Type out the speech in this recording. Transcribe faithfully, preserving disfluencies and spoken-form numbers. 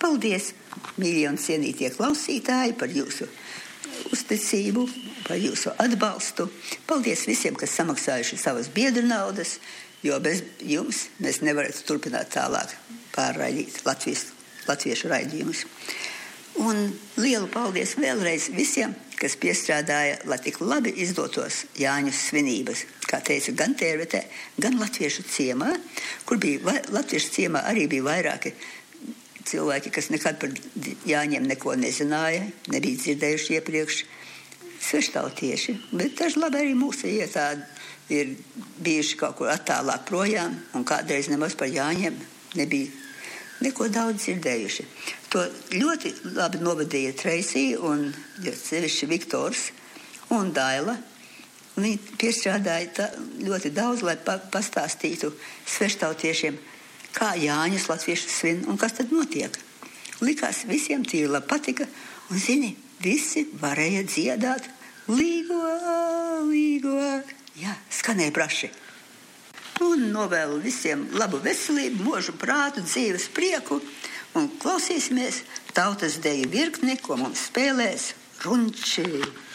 Paldies, mīļie un cienītie klausītāji, par jūsu uzticību, par jūsu atbalstu. Paldies visiem, kas samaksājuši savas biedru naudas, jo bez jums mēs nevarētu turpināt tālāk pārraidīt Latvijas, latviešu raidījumus. Un lielu paldies vēlreiz visiem, kas piestrādāja, lai tik labi izdotos Jāņu svinības, kā teica, gan Tērvetē, gan Latviešu ciemā, kur bija, vai, Latviešu ciemā arī bija vairāki cilvēki, kas nekad par Jāņiem neko nezināja, nebija dzirdējuši iepriekš, sveštautieši, bet daži labi arī mūsu ietādi ir bijuši kaut kur attālāk projām, un kādreiz nemaz par Jāņiem nebija neko daudz dzirdējuši. To ļoti labi novadīja Treisija un sevišķi Viktors un Daila. Viņi piestrādāja tā, ļoti daudz, lai pa, pastāstītu sveštautiešiem, kā Jāņus latvieši svin un kas tad notiek. Likās visiem tīri labi patika, un zini, visi varēja dziedāt līgo, līgo. Jā, skanēja braši. Un novēlu visiem labu veselību, mūžu prātu, dzīves prieku, un klausīsimies tautas deju virkni, ko mums spēlēs Runči.